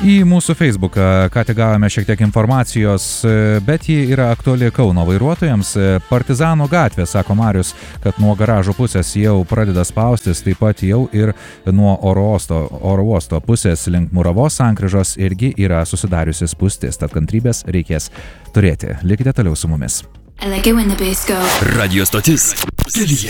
Į mūsų Facebooką, ką tik gavome šiek tiek informacijos, bet ji yra aktuali Kauno vairuotojams. Partizanų gatvė, sako Marius, kad nuo garažų pusės jau pradeda spaustis, taip pat jau ir nuo oro uosto pusės link Muravos sankryžos irgi yra susidariusi spūstis, tad kantrybės reikės turėti. Likite toliau su mumis. Radio stotis.